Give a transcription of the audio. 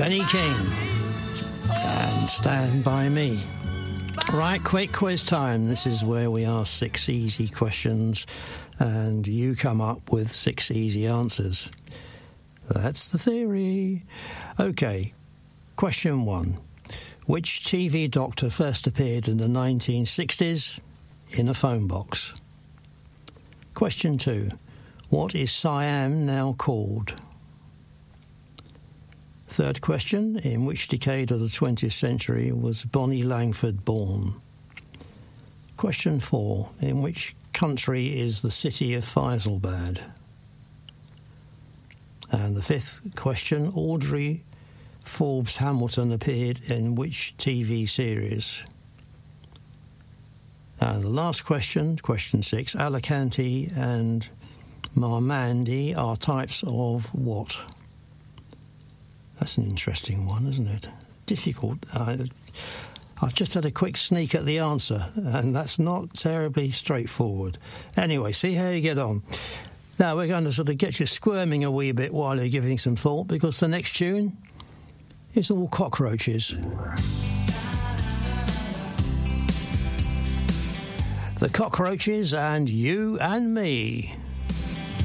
Benny King and Stand By Me. Right, quick quiz time. This is where we ask 6 easy questions and you come up with 6 easy answers. That's the theory. Okay, question 1. Which TV doctor first appeared in the 1960s in a phone box? Question 2. What is Siam now called? Third question. In which decade of the 20th century was Bonnie Langford born? Question 4. In which country is the city of Faisalabad? And the 5th question. Audrey Forbes Hamilton appeared in which TV series? And the last question, question 6. Alicante and Marmandi are types of what? That's an interesting one, isn't it? Difficult. I've just had a quick sneak at the answer, and that's not terribly straightforward. Anyway, see how you get on. Now, we're going to sort of get you squirming a wee bit while you're giving some thought, because the next tune is all cockroaches. The Cockroaches and You and Me.